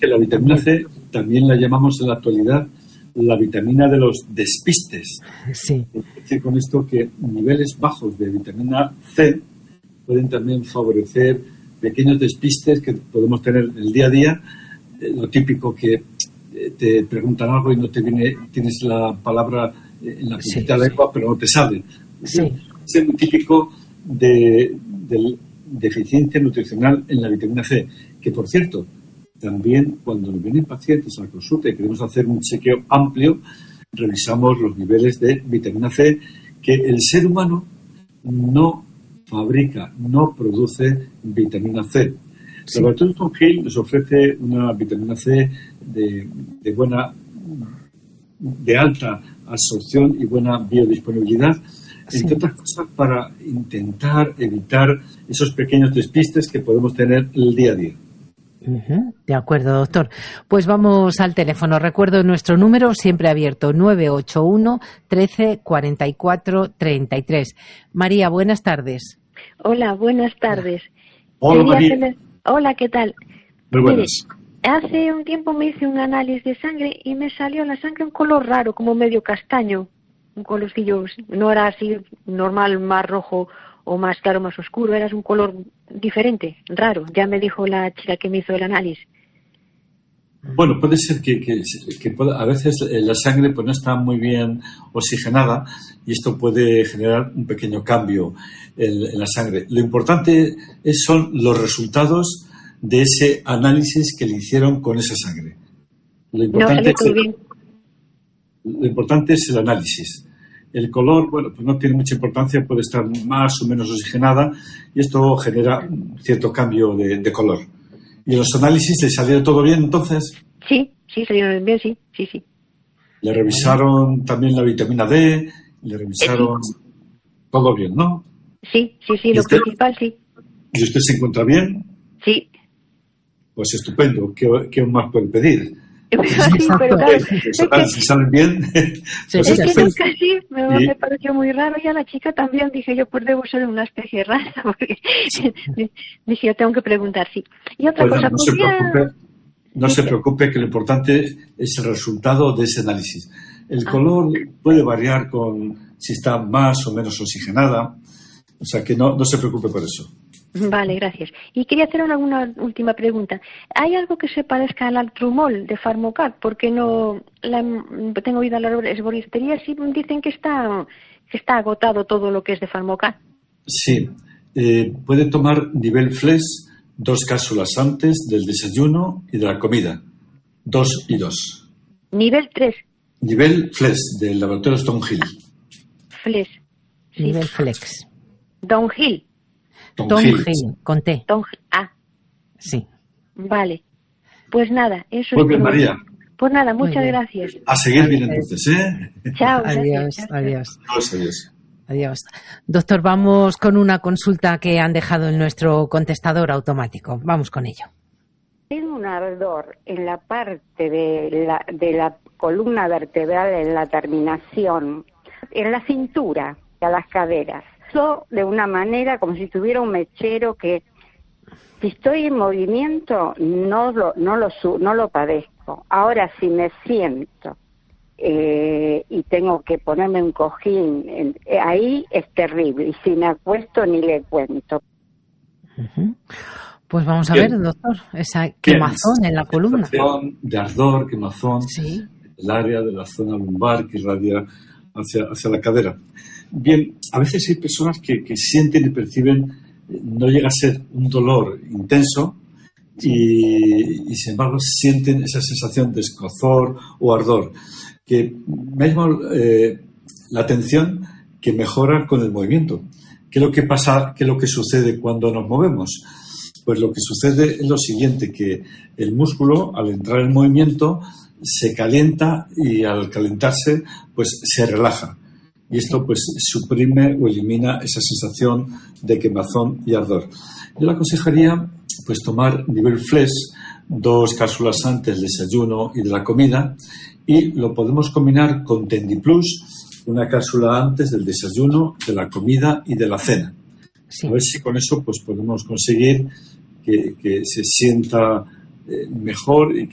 que la vitamina C también la llamamos en la actualidad la vitamina de los despistes. Sí. Es decir, con esto que niveles bajos de vitamina C pueden también favorecer pequeños despistes que podemos tener en el día a día. Lo típico que te preguntan algo y no te viene, tienes la palabra en la puntita de la lengua, pero no te sale. Sí. Es muy típico de deficiencia nutricional en la vitamina C, que por cierto, también cuando nos vienen pacientes a la consulta y queremos hacer un chequeo amplio, revisamos los niveles de vitamina C que el ser humano no fabrica, no produce vitamina C. El laboratorio Stone Hill nos ofrece una vitamina C de alta absorción y buena biodisponibilidad, entre otras cosas para intentar evitar esos pequeños despistes que podemos tener el día a día. De acuerdo, doctor. Pues vamos al teléfono. Recuerdo nuestro número siempre abierto, 981 13 44 33. María, buenas tardes. Hola, buenas tardes. Hola, María. Hola, ¿qué tal? Muy buenas. Mire, hace un tiempo me hice un análisis de sangre y me salió la sangre un color raro, como medio castaño. Un colorcillo, no era así normal, más rojo o más claro, más oscuro, era un color diferente, raro. Ya me dijo la chica que me hizo el análisis. Bueno, puede ser que a veces la sangre pues no está muy bien oxigenada y esto puede generar un pequeño cambio en la sangre. Lo importante son los resultados de ese análisis que le hicieron con esa sangre. Lo importante es el análisis. El color, bueno, pues no tiene mucha importancia, puede estar más o menos oxigenada y esto genera un cierto cambio de color. ¿Y en los análisis le salió todo bien entonces? Sí, salieron bien, sí. Le revisaron también la vitamina D, le revisaron todo bien, ¿no? Sí, lo principal sí. ¿Y usted se encuentra bien? Sí. Pues estupendo, ¿qué más puede pedir? Sí, pero claro, si salen bien. Casi me pareció muy raro y a la chica también dije yo, pues debo ser una especie rara, porque dije yo tengo que preguntar, sí. Y otra cosa, no se preocupe, que lo importante es el resultado de ese análisis. El color puede variar con si está más o menos oxigenada, o sea que no se preocupe por eso. Vale, gracias. Y quería hacer una última pregunta. ¿Hay algo que se parezca al Altrumol de Farmocat? Porque tengo oído a las herboristerías y dicen que está agotado todo lo que es de Farmocat. Sí. Puede tomar nivel Flex 2 cápsulas antes del desayuno y de la comida. 2 y 2. Nivel 3. Nivel Flex del laboratorio Stone Hill. Flex. Sí. Nivel Flex. Downhill. Downhill, con T. Sí. Vale. Pues nada, eso muy bien, María. Pues nada, muchas gracias. A seguir bien entonces, ¿eh? Chao. Adiós. Doctor, vamos con una consulta que han dejado en nuestro contestador automático. Vamos con ello. Tengo un ardor en la parte de la columna vertebral, en la terminación, en la cintura, a las caderas. De una manera como si tuviera un mechero que si estoy en movimiento no lo padezco. Ahora si me siento y tengo que ponerme un cojín, ahí es terrible. Y si me acuesto ni le cuento. Pues vamos a ver, doctor, esa quemazón en la columna. De ardor, quemazón, el área de la zona lumbar que irradia hacia la cadera. Bien, a veces hay personas que sienten y perciben, no llega a ser un dolor intenso y sin embargo sienten esa sensación de escozor o ardor, que me llama la atención que mejora con el movimiento. ¿Qué es lo que pasa? ¿Qué es lo que sucede cuando nos movemos? Pues lo que sucede es lo siguiente, que el músculo al entrar en movimiento se calienta y al calentarse pues se relaja. Y esto pues suprime o elimina esa sensación de quemazón y ardor. Yo le aconsejaría pues tomar nivel Flex 2 cápsulas antes del desayuno y de la comida y lo podemos combinar con Tendiplus, una cápsula antes del desayuno, de la comida y de la cena. A ver si con eso pues podemos conseguir que se sienta mejor y